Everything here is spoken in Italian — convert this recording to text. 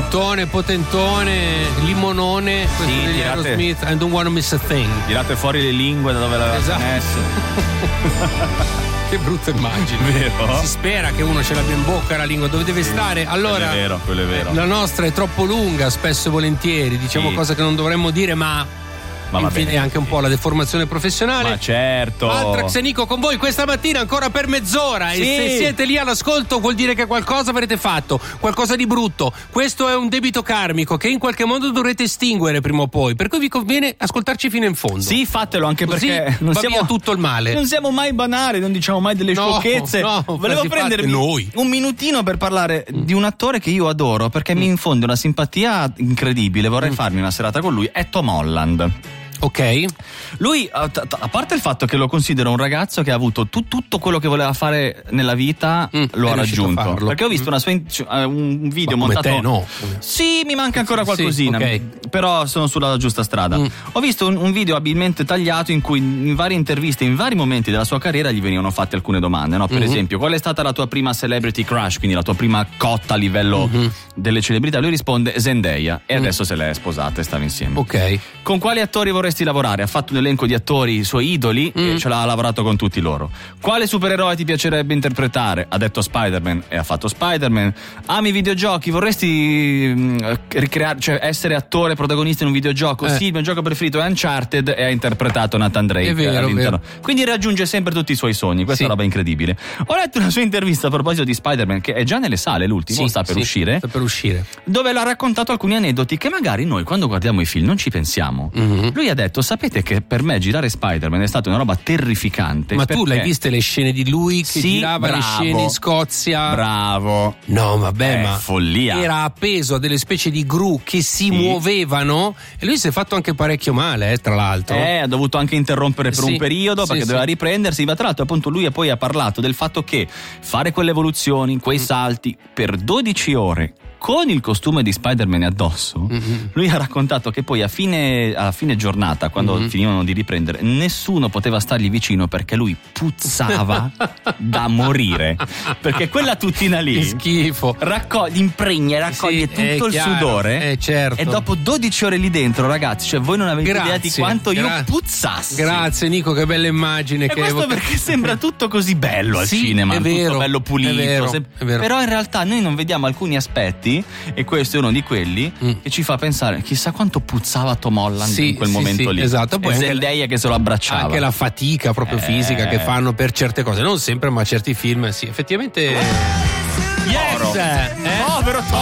potentone, limonone, questo Sì, degli Aerosmith, I don't wanna miss a thing. Tirate fuori le lingue da dove l'avevate messo. Che brutta immagine. Vero? Si spera che uno ce l'abbia in bocca la lingua dove deve stare. Allora, quello è vero. La nostra è troppo lunga, spesso e volentieri, diciamo cose che non dovremmo dire, ma infine anche un po' la deformazione professionale. Ma certo. Altrax e Nico con voi questa mattina ancora per mezz'ora. Sì. E se siete lì all'ascolto vuol dire che qualcosa avrete fatto, qualcosa di brutto. Questo è un debito karmico che in qualche modo dovrete estinguere prima o poi, per cui vi conviene ascoltarci fino in fondo. Sì, fatelo, anche così perché non va via tutto il male. Non siamo mai banali, non diciamo mai delle sciocchezze. Volevo prendermi un minutino per parlare di un attore che io adoro, perché mi infonde una simpatia incredibile. Vorrei farmi una serata con lui. È Tom Holland. Ok. Lui, a parte il fatto che lo considero un ragazzo che ha avuto tutto quello che voleva fare nella vita, lo ha raggiunto. Perché ho visto un video montato. Come te, no? Sì, mi manca ancora qualcosina, però sono sulla giusta strada. Ho visto un video abilmente tagliato in cui in varie interviste, in vari momenti della sua carriera gli venivano fatte alcune domande, no? Per esempio, qual è stata la tua prima celebrity crush, quindi la tua prima cotta a livello delle celebrità? Lui risponde Zendaya e adesso se l'è sposata e stanno insieme. Ok. Con quali attori vorresti lavorare? Ha fatto un elenco di attori, i suoi idoli, e ce l'ha lavorato con tutti loro. Quale supereroe ti piacerebbe interpretare? Ha detto Spider-Man e ha fatto Spider-Man. Ami i videogiochi? Vorresti ricreare, cioè essere attore protagonista in un videogioco? Sì, il mio gioco preferito è Uncharted e ha interpretato Nathan Drake. È vero, all'interno. Quindi raggiunge sempre tutti i suoi sogni. Questa è una roba incredibile. Ho letto una sua intervista a proposito di Spider-Man, che è già nelle sale, l'ultimo sta per uscire. Sta per uscire. Dove l'ha raccontato alcuni aneddoti che magari noi quando guardiamo i film non ci pensiamo. Lui ha detto: sapete che per me girare Spider-Man è stata una roba terrificante. Ma tu l'hai viste le scene di lui che girava le scene in Scozia? Bravo. No, vabbè, ma follia. Era appeso a delle specie di gru che si muovevano e lui si è fatto anche parecchio male, tra l'altro. Ha dovuto anche interrompere per un periodo perché doveva riprendersi. Ma tra l'altro appunto lui poi ha parlato del fatto che fare quelle evoluzioni, quei salti per 12 ore con il costume di Spider-Man addosso, lui ha raccontato che poi a fine giornata, quando finivano di riprendere, nessuno poteva stargli vicino perché lui puzzava da morire, perché quella tutina lì, che schifo, raccoglie tutto il sudore, certo. E dopo 12 ore lì dentro, ragazzi, cioè voi non avete idea di quanto io puzzassi. Grazie Nico, che bella immagine. E questo perché sembra tutto così bello al cinema, è vero, tutto bello pulito, è vero. Però in realtà noi non vediamo alcuni aspetti, e questo è uno di quelli che ci fa pensare chissà quanto puzzava Tom Holland in quel momento lì. Esatto, poi e Zendaya che se lo abbracciava. Anche la fatica proprio fisica che fanno per certe cose, non sempre, ma certi film, sì, effettivamente. Povero Tom.